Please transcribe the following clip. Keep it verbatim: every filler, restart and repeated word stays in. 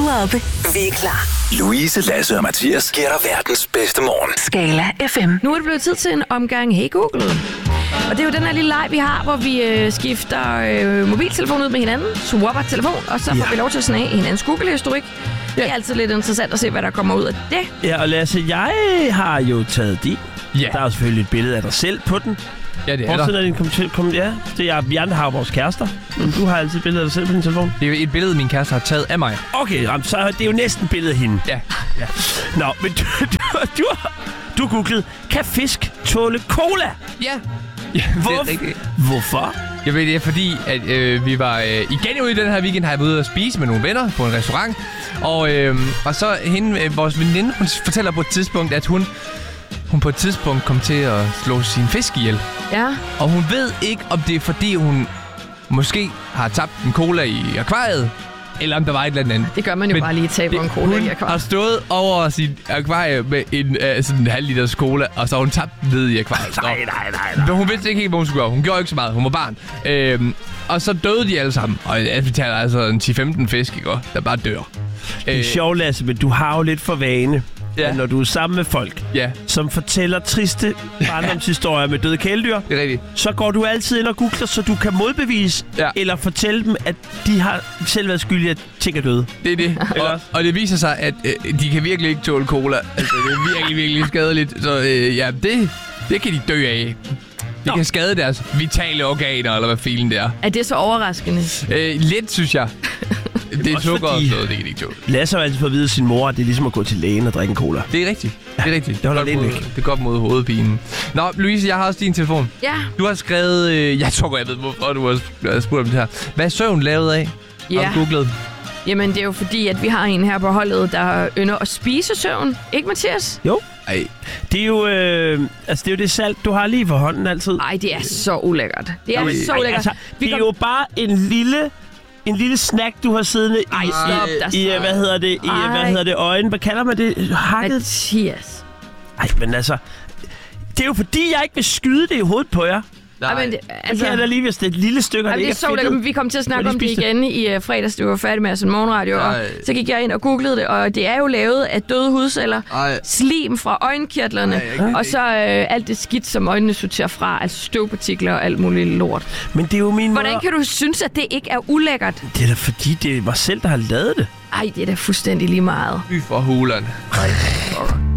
op. Vi er klar. Louise, Lasse og Mathias giver dig verdens bedste morgen. Skala F M. Nu er det blevet tid til en omgang Hey Google. Og det er jo den her lille leg, vi har, hvor vi øh, skifter øh, mobiltelefon ud med hinanden, swapper telefon, og så får ja. vi lov til at snage hinandens Google-historik. Ja. Det er altid lidt interessant at se, hvad der kommer ud af det. Ja, og Lasse, jeg har jo taget din. Ja. Der er jo selvfølgelig et billede af dig selv på den. Ja, det er der. Er din kom til, kom, ja, det er, vi andre har vores kærester, men du har altid et billede af dig selv på din telefon. Det er jo et billede, min kæreste har taget af mig. Okay, så er det jo næsten et billede af hende. Ja. ja. Nå, men du, du, du, du googlede, kan fisk tåle cola? Ja. Ja, Hvor, hvorfor? Jeg ved det er fordi, at øh, vi var øh, igen ude i den her weekend, har jeg været ude at spise med nogle venner på en restaurant. Og, øh, og så hende, øh, vores veninde, hun fortæller på et tidspunkt, at hun, hun på et tidspunkt kom til at slå sin fisk ihjel. Ja. Og hun ved ikke, om det er fordi, hun måske har tabt en cola i akvariet, eller om der var et eller andet. Det gør man jo Men bare lige tabe en cola i akvariet. Hun har stået over sin akvarie med en, uh, sådan en halv liters cola, og så har hun tabt ned i akvariet. Nej, nej, nej, nej. Men hun vidste ikke helt, hvad hun skulle gøre. Hun gjorde ikke så meget. Hun var barn. Øhm, og så døde de alle sammen. Og vi taler altså en ti til femten fisk, ikke? Der bare dør. Det er øh, sjovt, Lasse, men du har jo lidt for vane. Ja. Når du er sammen med folk, ja. som fortæller triste barndomshistorier med døde kæledyr, det er rigtigt. Så går du altid ind og googler, så du kan modbevise, ja. eller fortælle dem, at de har selv været skyldige, at ting er døde. Det er det. og, og det viser sig, at øh, de kan virkelig ikke tåle cola. Altså, det er virkelig, virkelig skadeligt. Så øh, ja, det, det kan de dø af. Det Nå. kan skade deres vitale organer, eller hvad filen det er. Er det så overraskende? Øh, lidt, synes jeg. Det er sukker og noget, det kan de ikke tåle. Lasse har altid fået at vide af sin mor, at det er ligesom at gå til lægen og drikke en cola. Det er rigtigt. Det er rigtigt. Det holder det mod, ikke. Det går mod hovedpinen. Nå, Louise, jeg har også din telefon. Ja. Du har skrevet... Øh, jeg tror, jeg ved, hvorfor du har spurgt om det her. Hvad er søvn lavet af? Ja. Har du googlet? Jamen, det er jo fordi, at vi har en her på holdet, der ynder at spise søvn. Ikke, Mathias? Jo. Ej. Det er jo, øh, altså det er jo det salt, du har lige for hånden altid. Nej, det er så ulækkert. Det er Ej, så ulækkert. Altså, det er kom... jo bare en lille... En lille snack, du har siddende i, Ej, stop, i, i, hvad hedder det, i, hvad hedder det, øjne. Hvad kalder man det? Hakket? Mathias. Ej, men altså, det er jo fordi, jeg ikke vil skyde det i hovedet på jer. Nej, men det, altså, det kan jeg da lige, hvis det er et lille stykke, og det, det er så ulækkert. Vi kom til at snakke om det igen i uh, fredags, det var færdig med sådan morgenradio, Ej. og så gik jeg ind og googlede det, og det er jo lavet af døde hudceller, Ej. slim fra øjenkirtlerne, Ej, og så uh, alt det skidt, som øjnene sorterer fra, altså støvpartikler og alt muligt lort. Men det er jo min Hvordan måde... kan du synes, at det ikke er ulækkert? Det er da fordi, det var selv, der har lavet det. Ej, det er da fuldstændig lige meget. Fy for hulen. Nej.